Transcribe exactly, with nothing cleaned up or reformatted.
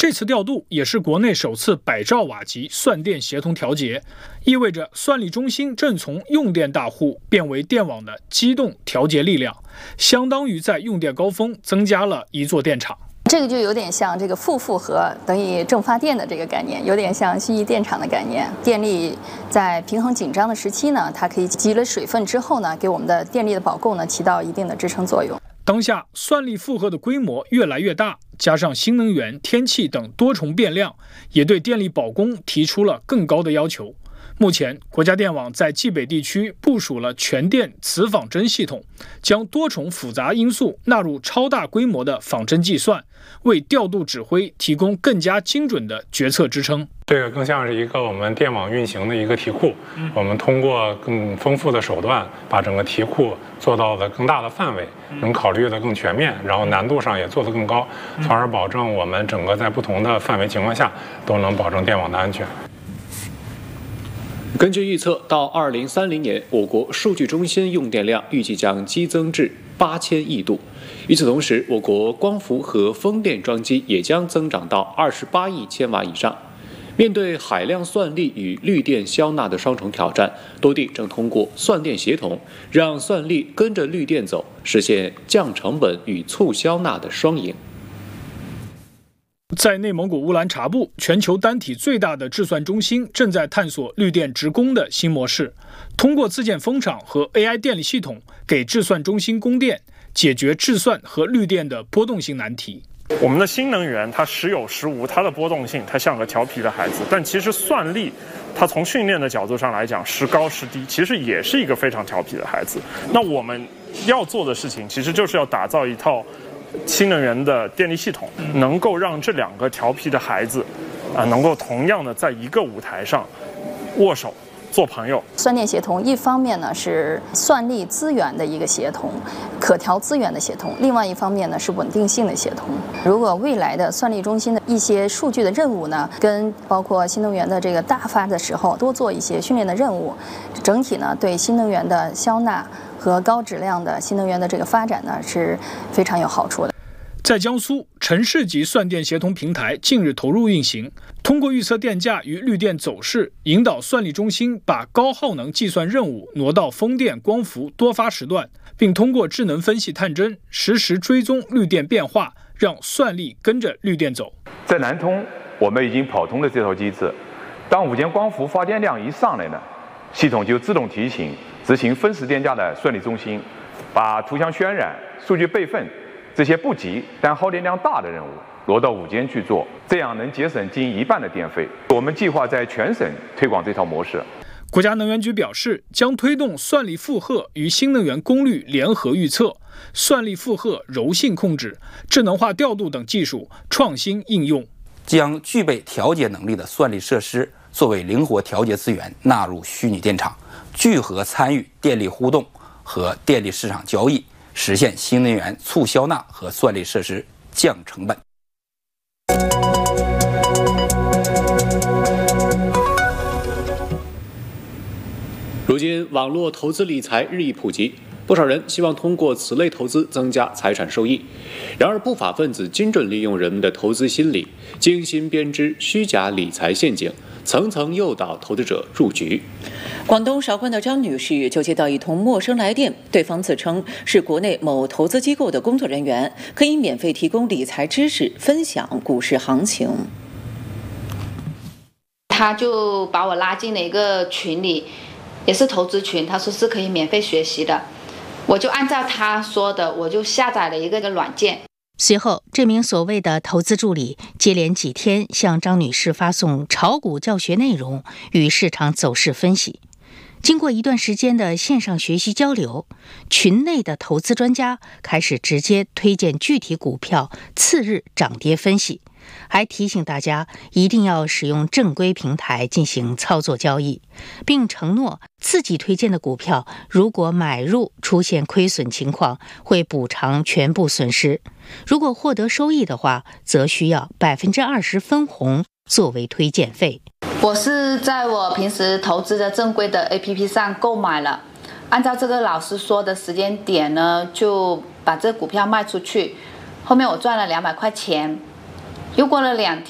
这次调度也是国内首次百兆瓦级算电协同调节，意味着算力中心正从用电大户变为电网的机动调节力量，相当于在用电高峰增加了一座电厂。 这个就有点像这个负负荷等于正发电的这个概念，有点像蓄意电厂的概念。电力在平衡紧张的时期呢，它可以积累水分之后呢，给我们的电力的保供呢起到一定的支撑作用。 当下算力负荷的规模越来越大，加上新能源、天气等多重变量，也对电力保供提出了更高的要求。目前，国家电网在冀北地区部署了全电磁仿真系统，将多重复杂因素纳入超大规模的仿真计算，为调度指挥提供更加精准的决策支撑。 这个更像是一个我们电网运行的一个题库，我们通过更丰富的手段，把整个题库做到了更大的范围，能考虑的更全面，然后难度上也做得更高，从而保证我们整个在不同的范围情况下都能保证电网的安全。 根据预测，到二零三零年，我国数据中心用电量预计将激增至八千亿度。与此同时，我国光伏和风电装机也将增长到二十八亿千瓦以上。面对海量算力与绿电消纳的双重挑战，多地正通过算电协同，让算力跟着绿电走，实现降成本与促消纳的双赢。 在内蒙古乌兰察布，全球单体最大的制算中心正在探索绿电直供的新模式，通过自建风场和 A I 电力系统给制算中心供电，解决制算和绿电的波动性难题。 我们的新能源它时有时无，它的波动性它像个调皮的孩子，但其实算力它从训练的角度上来讲，时高时低，其实也是一个非常调皮的孩子。那我们要做的事情其实就是要打造一套新能源的电力系统，能够让这两个调皮的孩子啊，能够同样的在一个舞台上握手做朋友。 算电协同一方面呢是算力资源的一个协同，可调资源的协同；另外一方面呢是稳定性的协同。如果未来的算力中心的一些数据的任务呢，跟包括新能源的这个大发的时候多做一些训练的任务，整体呢对新能源的消纳和高质量的新能源的这个发展呢是非常有好处的。 在江苏，城市级算电协同平台近日投入运行，通过预测电价与绿电走势，引导算力中心把高耗能计算任务挪到风电、光伏多发时段，并通过智能分析探针，实时追踪绿电变化，让算力跟着绿电走。 在南通，我们已经跑通了这套机制，当午间光伏发电量一上来呢，系统就自动提醒执行分时电价的算力中心，把图像渲染、数据备份这些不急但耗电量大的任务挪到午间去做，这样能节省近一半的电费。我们计划在全省推广这套模式。 国家能源局表示，将推动算力负荷与新能源功率联合预测、算力负荷柔性控制、智能化调度等技术创新应用， 将具备调节能力的算力设施作为灵活调节资源纳入虚拟电厂，聚合参与电力互动和电力市场交易，实现新能源促消纳和算力设施降成本。 如今，网络投资理财日益普及，不少人希望通过此类投资增加财产收益。然而，不法分子精准利用人们的投资心理，精心编织虚假理财陷阱，层层诱导投资者入局。 广东韶关的张女士就接到一通陌生来电，对方自称是国内某投资机构的工作人员，可以免费提供理财知识，分享股市行情。 他就把我拉进了一个群里，也是投资群，他说是可以免费学习的，我就按照他说的，我就下载了一个软件。 随后，这名所谓的投资助理接连几天向张女士发送炒股教学内容与市场走势分析。经过一段时间的线上学习交流，群内的投资专家开始直接推荐具体股票次日涨跌分析，还提醒大家一定要使用正规平台进行操作交易，并承诺自己推荐的股票如果买入出现亏损情况，会补偿全部损失；如果获得收益的话，则需要百分之二十分红作为推荐费。 我是在我平时投资的正规的 A P P 上购买了，按照这个老师说的时间点呢，就把这股票卖出去，后面我赚了两百块钱，又过了两天。